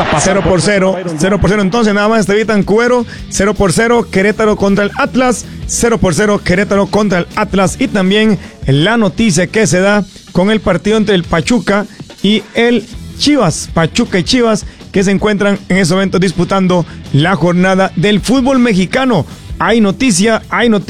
0 por 0. 0 por 0 entonces, nada más Estevitan Cuero. 0 por 0 Querétaro contra el Atlas. 0 por 0 Querétaro contra el Atlas. Y también la noticia que se da con el partido entre el Pachuca y el Chivas. Pachuca y Chivas, que se encuentran en ese momento disputando la jornada del fútbol mexicano. Hay noticia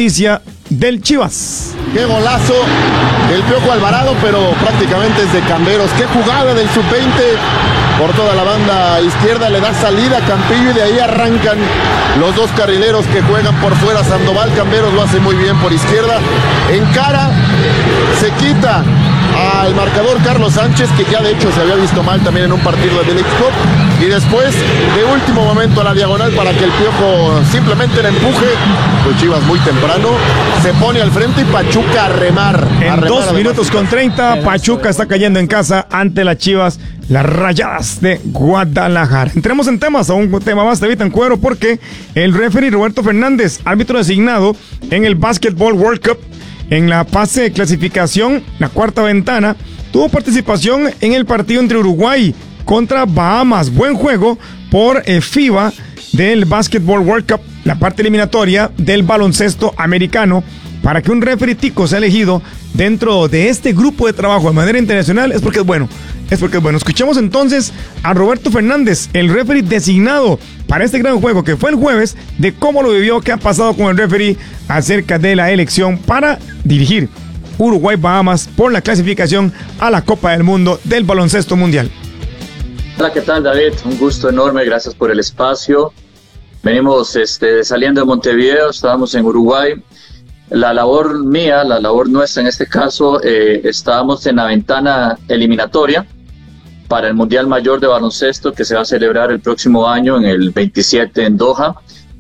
del Chivas. Qué golazo del Piojo Alvarado, pero prácticamente es de Camberos. Qué jugada del sub-20 por toda la banda izquierda, le da salida a Campillo y de ahí arrancan los dos carrileros que juegan por fuera. Sandoval, Camberos lo hace muy bien por izquierda, encara, se quita al marcador Carlos Sánchez, que ya de hecho se había visto mal también en un partido de Leagues Cup, y después de último momento a la diagonal para que el Piojo simplemente le empuje. Pues Chivas muy temprano se pone al frente y Pachuca a remar. En 2 minutos con 30, Pachuca está cayendo en casa ante las Chivas, las Rayadas de Guadalajara. Entremos en temas, a un tema más de Estevitan Cuero, porque el referee Roberto Fernández, árbitro designado en el Basketball World Cup, en la fase de clasificación, la cuarta ventana, tuvo participación en el partido entre Uruguay contra Bahamas. Buen juego por FIBA del Basketball World Cup, la parte eliminatoria del baloncesto americano. Para que un referee tico sea elegido dentro de este grupo de trabajo de manera internacional es porque es bueno. Escuchemos entonces a Roberto Fernández, el referee designado para este gran juego que fue el jueves, de cómo lo vivió, qué ha pasado con el referee acerca de la elección para dirigir Uruguay-Bahamas por la clasificación a la Copa del Mundo del baloncesto mundial. Hola, ¿qué tal, David? Un gusto enorme, gracias por el espacio. Venimos saliendo de Montevideo, estábamos en Uruguay. La labor mía, la labor nuestra en este caso, estábamos en la ventana eliminatoria para el Mundial Mayor de Baloncesto que se va a celebrar el próximo año en el 27 en Doha.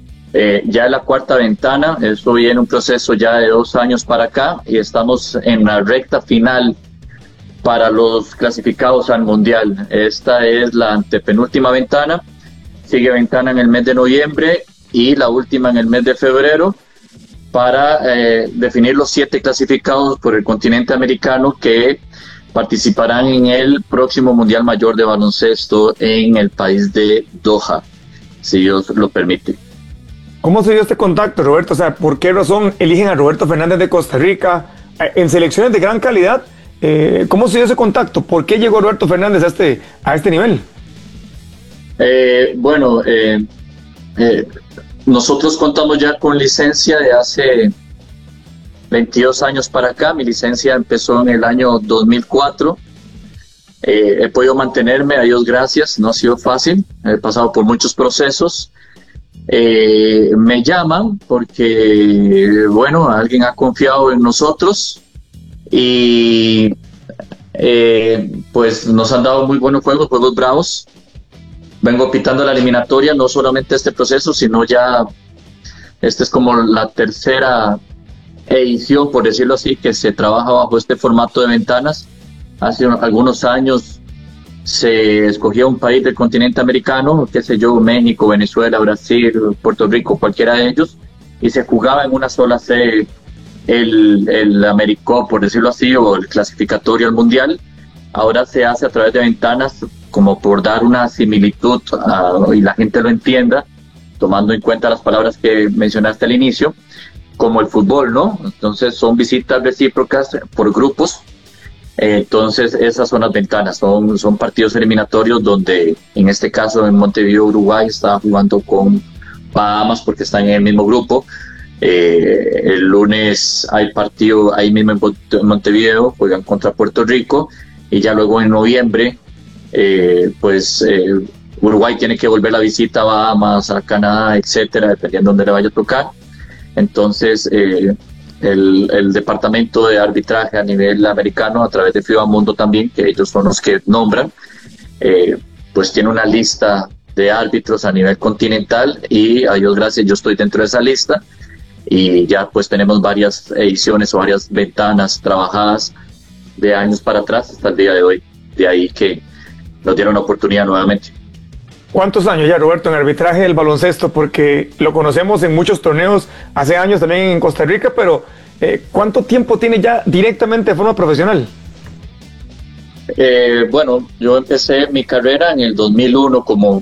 Ya es la cuarta ventana, esto viene un proceso ya de 2 años para acá y estamos en la recta final para los clasificados al Mundial. Esta es la antepenúltima ventana, sigue ventana en el mes de noviembre y la última en el mes de febrero, para definir los 7 clasificados por el continente americano que participarán en el próximo Mundial Mayor de Baloncesto en el país de Doha, si Dios lo permite. ¿Cómo se dio este contacto, Roberto? O sea, ¿por qué razón eligen a Roberto Fernández de Costa Rica en selecciones de gran calidad? ¿Cómo se dio ese contacto? ¿Por qué llegó Roberto Fernández a este nivel? Nosotros contamos ya con licencia de hace 22 años para acá. Mi licencia empezó en el año 2004. He podido mantenerme, a Dios gracias, no ha sido fácil. He pasado por muchos procesos. Me llaman porque, alguien ha confiado en nosotros y pues nos han dado muy buenos juegos bravos. Vengo pitando la eliminatoria, no solamente este proceso, sino ya esta es como la tercera edición, por decirlo así, que se trabaja bajo este formato de ventanas. Hace algunos años se escogía un país del continente americano, qué sé yo, México, Venezuela, Brasil, Puerto Rico, cualquiera de ellos, y se jugaba en una sola sede el Americup, por decirlo así, o el clasificatorio al Mundial. Ahora se hace a través de ventanas, como por dar una similitud y la gente lo entienda, tomando en cuenta las palabras que mencionaste al inicio, como el fútbol, ¿no? Entonces son visitas recíprocas por grupos. Entonces esas son las ventanas, son partidos eliminatorios donde en este caso en Montevideo, Uruguay, está jugando con Bahamas porque están en el mismo grupo. El lunes hay partido ahí mismo en Montevideo, juegan contra Puerto Rico, y ya luego en noviembre Uruguay tiene que volver la visita a Bahamas, a Canadá, etcétera, dependiendo de dónde le vaya a tocar. Entonces el departamento de arbitraje a nivel americano, a través de FIBA Mundo también, que ellos son los que nombran, pues tiene una lista de árbitros a nivel continental, y a Dios gracias yo estoy dentro de esa lista, y ya pues tenemos varias ediciones o varias ventanas trabajadas de años para atrás hasta el día de hoy, de ahí que nos dieron la oportunidad nuevamente. ¿Cuántos años ya, Roberto, en arbitraje del baloncesto? Porque lo conocemos en muchos torneos, hace años también en Costa Rica, pero ¿cuánto tiempo tiene ya directamente de forma profesional? Yo empecé mi carrera en el 2001 como